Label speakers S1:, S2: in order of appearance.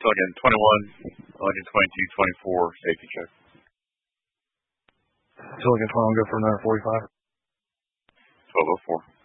S1: Again, 21, again, 22, 24, safety check.
S2: Again, 21, go for another 45.
S1: 1204.